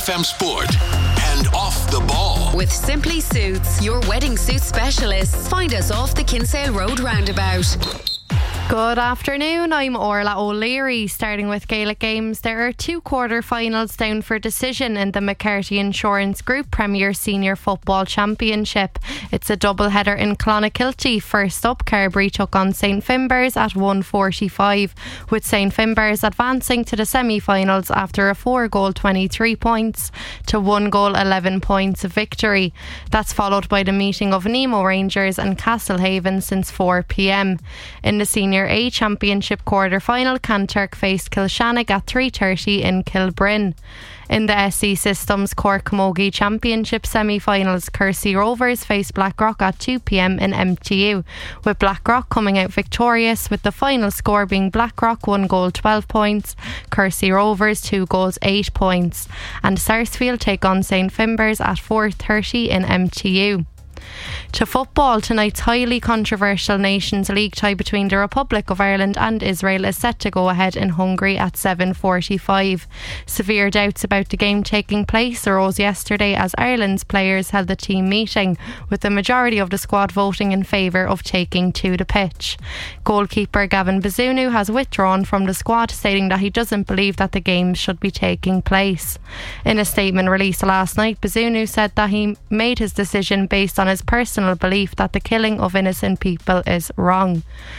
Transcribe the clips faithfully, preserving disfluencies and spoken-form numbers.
F M Sport and Off the Ball. With Simply Suits, your wedding suit specialists. Find us off the Kinsale Road roundabout. Good afternoon, I'm Orla O'Leary. Starting with Gaelic games, there are two quarter-finals down for decision in the McCarthy Insurance Group Premier Senior Football Championship. It's a double-header in Clonakilty. First up, Carbery took on Saint Finbarrs at one forty-five, with Saint Finbarrs advancing to the semi-finals after a four-goal twenty-three points to one-goal eleven points victory. That's followed by the meeting of Nemo Rangers and Castlehaven since four p m. In the Senior A Championship quarter-final, Kanturk faced Kilshannig at three thirty in Kilbryn. In the S C Systems Cork Camogie Championship semi-finals, Kersey Rovers faced Blackrock at two p m in M T U, with Blackrock coming out victorious, with the final score being Blackrock one goal twelve points, Kersey Rovers two goals eight points. And Sarsfield take on Saint Finbarrs at four thirty in M T U. To football, tonight's highly controversial Nations League tie between the Republic of Ireland and Israel is set to go ahead in Hungary at seven forty-five. Severe doubts about the game taking place arose yesterday as Ireland's players held a team meeting, with the majority of the squad voting in favour of taking to the pitch. Goalkeeper Gavin Bazunu has withdrawn from the squad, stating that he doesn't believe that the game should be taking place. In a statement released last night, Bazunu said that he made his decision based on his personal belief that the killing of innocent people is wrong.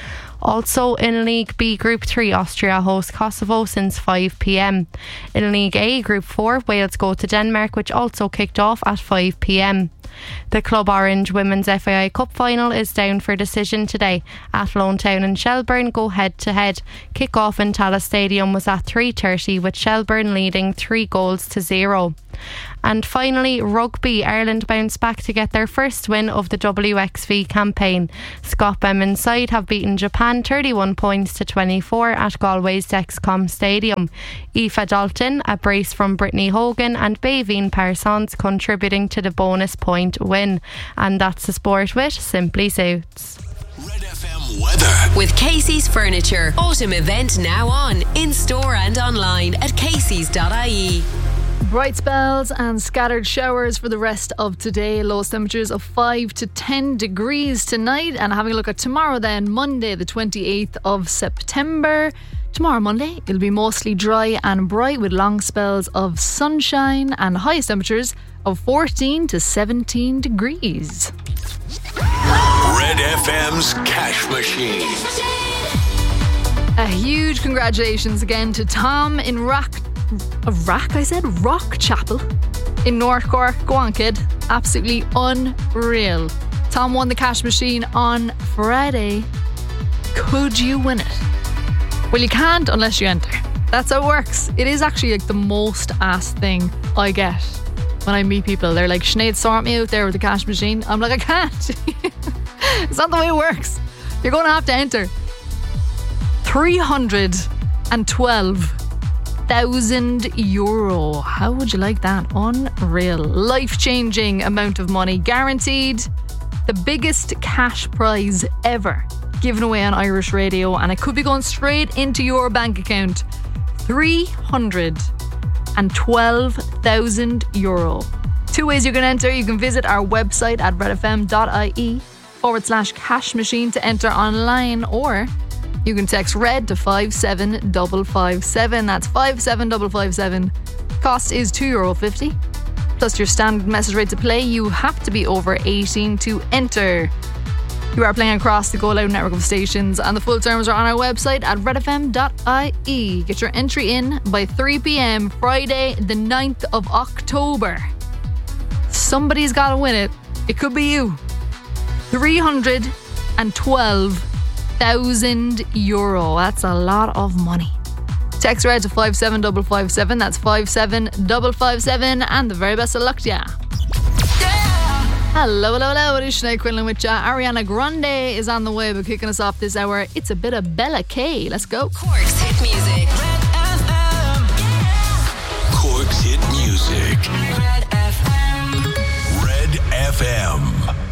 Also in League B Group three, Austria host Kosovo since five p m. In League A Group four, Wales go to Denmark, which also kicked off at five p m. The Club Orange Women's F A I Cup final is down for decision today. Athlone Town and Shelburne go head to head. Kick-off in Tallaght Stadium was at three thirty, with Shelburne leading three goals to zero. And finally, rugby. Ireland bounced back to get their first win of the W X V campaign. Scott Bemin's side have beaten Japan thirty-one points to twenty-four at Galway's Dexcom Stadium. Aoife Dalton, a brace from Brittany Hogan, and Baveen Parsons contributing to the bonus point win. And that's the sport with Simply Suits. Red F M weather. With Casey's Furniture. Autumn event now on, in store and online at caseys dot I E. Bright spells and scattered showers for the rest of today. Lowest temperatures of five to ten degrees tonight. And having a look at tomorrow then, Monday the twenty-eighth of September. Tomorrow Monday, it'll be mostly dry and bright with long spells of sunshine and highest temperatures of fourteen to seventeen degrees. Red F M's Cash Machine. A huge congratulations again to Tom in Rock... A Rock, I said? Rock Chapel in North Cork. Go on, kid. Absolutely unreal. Tom won the Cash Machine on Friday. Could you win it? Well, you can't unless you enter. That's how it works. It is actually like the most asked thing I get when I meet people. They're like, Sinead, sort me out there with the Cash Machine. I'm like, I can't. It's not the way it works. You're going to have to enter. three hundred twelve thousand euro. How would you like that? Unreal. Life-changing amount of money. Guaranteed. The biggest cash prize ever given away on Irish radio, and it could be going straight into your bank account. three hundred twelve thousand euro. Two ways you can enter. You can visit our website at redfm.ie forward slash cash machine to enter online, or you can text RED to five seven five five seven. That's five seven five five seven. Cost is two euro fifty. Plus your standard message rate to play. You have to be over eighteen to enter. You are playing across the Go Loud network of stations, and the full terms are on our website at redfm dot I E. Get your entry in by three p m Friday the ninth of October. Somebody's got to win it. It could be you. three hundred twelve thousand euro. That's a lot of money. Text RED to five seven five five seven. That's five seven five five seven. And the very best of luck to ya. Hello, hello, hello. It is Sinead Quinlan with ya. Ariana Grande is on the way, but kicking us off this hour, it's a bit of Bella K. Let's go. Cork's hit music. Red F M. Cork's hit music. Red F M. Red F M.